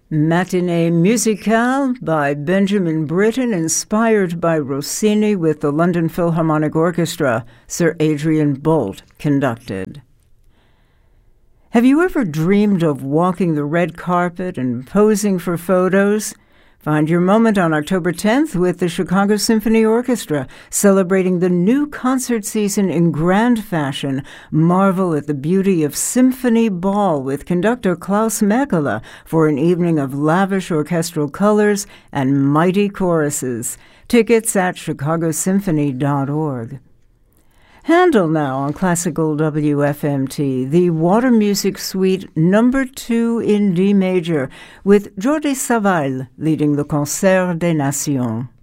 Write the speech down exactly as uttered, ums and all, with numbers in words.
Matinée Musicale by Benjamin Britten, inspired by Rossini, with the London Philharmonic Orchestra. Sir Adrian Boult conducted. Have you ever dreamed of walking the red carpet and posing for photos? Find your moment on October tenth with the Chicago Symphony Orchestra, celebrating the new concert season in grand fashion. Marvel at the beauty of Symphony Ball with conductor Klaus Mekela for an evening of lavish orchestral colors and mighty choruses. Tickets at chicago symphony dot org. Handel now on Classical W F M T, the Water Music Suite number two in D major, with Jordi Savall leading the Concert des Nations.